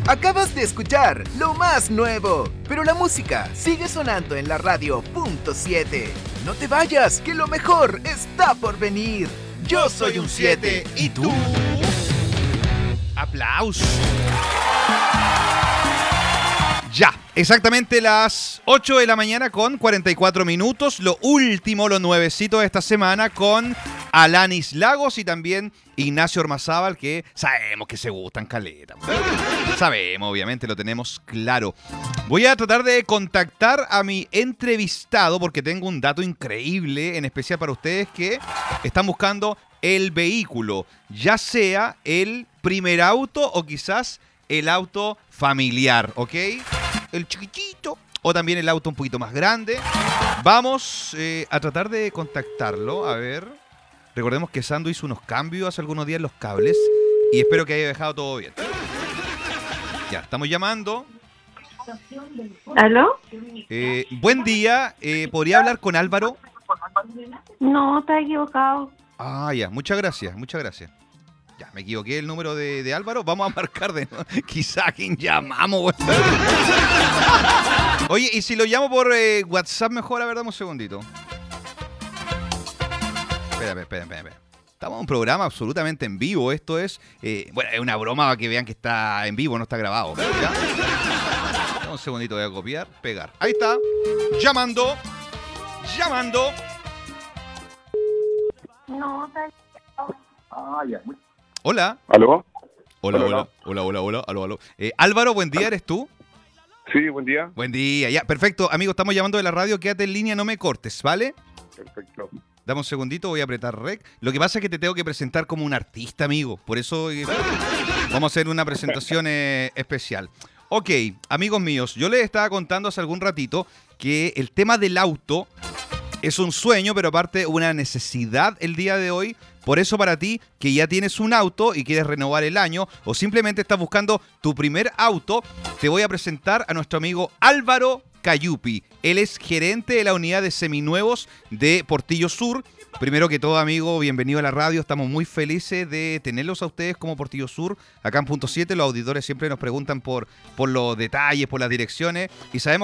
Acabas de escuchar lo más nuevo, pero la música sigue sonando en la radio .7. No te vayas, que lo mejor está por venir. Yo soy un 7, ¿y tú? ¡Aplausos! Ya, exactamente las 8 de la mañana con 44 minutos. Lo último, lo nuevecito de esta semana con Alanis Lagos y también Ignacio Ormazábal, que sabemos que se gustan caleta. Sabemos, obviamente, lo tenemos claro. Voy a tratar de contactar a mi entrevistado porque tengo un dato increíble, en especial para ustedes que están buscando el vehículo, ya sea el primer auto o quizás el auto familiar, ¿ok? El chiquitito o también el auto un poquito más grande. Vamos a tratar de contactarlo, a ver. Recordemos que Sando hizo unos cambios hace algunos días en los cables y espero que haya dejado todo bien. Ya, estamos llamando. ¿Aló? Buen día, ¿podría hablar con Álvaro? No, está equivocado. Ah, ya, muchas gracias, muchas gracias. Ya, me equivoqué el número de Álvaro. Vamos a marcar de nuevo. Quizá a quien llamamos, güey. Oye, ¿y si lo llamo por WhatsApp mejor? A ver, dame un segundito. Espera. Estamos en un programa absolutamente en vivo. Esto es, bueno, es una broma para que vean que está en vivo, no está grabado. ¿Ya? Dame un segundito, voy a copiar, pegar. Ahí está. Llamando. No, está equivocado. Ah, ya. Hola. ¿Aló? Hola. Aló. Álvaro, buen día, ¿eres tú? Sí, buen día. Buen día, ya, perfecto. Amigo, estamos llamando de la radio, quédate en línea, no me cortes, ¿vale? Perfecto. Dame un segundito, voy a apretar rec. Lo que pasa es que te tengo que presentar como un artista, amigo. Por eso vamos a hacer una presentación especial. Ok, amigos míos, yo les estaba contando hace algún ratito que el tema del auto es un sueño, pero aparte una necesidad el día de hoy. Por eso para ti, que ya tienes un auto y quieres renovar el año o simplemente estás buscando tu primer auto, te voy a presentar a nuestro amigo Álvaro Cayupi. Él es gerente de la unidad de seminuevos de Portillo Sur. Primero que todo, amigo, bienvenido a la radio. Estamos muy felices de tenerlos a ustedes como Portillo Sur. Acá en Punto 7 los auditores siempre nos preguntan por los detalles, por las direcciones. Y sabemos